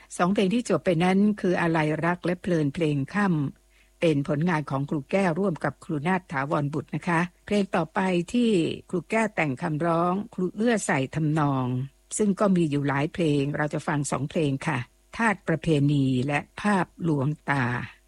2เพลงที่จบไปนั้นคืออาลัยรักและเพลินเพลงค่ำเป็นผลงานของครูแก้วร่วมกับครูนาฏถาวรบุตรนะคะเพลงต่อไปที่ครูแก้วแต่งคำร้องครูเอื้อใส่ทำนองซึ่งก็มีอยู่หลายเพลงเราจะฟัง2เพลงค่ะทาสประเพณีและภาพลวงตา